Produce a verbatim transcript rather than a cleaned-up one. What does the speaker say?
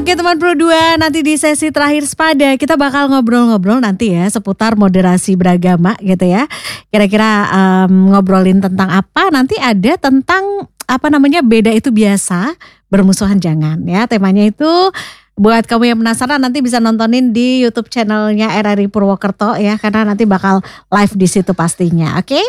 Oke teman Pro dua, nanti di sesi terakhir Sepada kita bakal ngobrol-ngobrol nanti ya seputar moderasi beragama gitu ya. Kira-kira um, ngobrolin tentang apa? Nanti ada tentang apa namanya beda itu biasa, bermusuhan jangan ya. Temanya itu buat kamu yang penasaran nanti bisa nontonin di YouTube channelnya R R I Purwokerto ya, karena nanti bakal live di situ pastinya. Oke?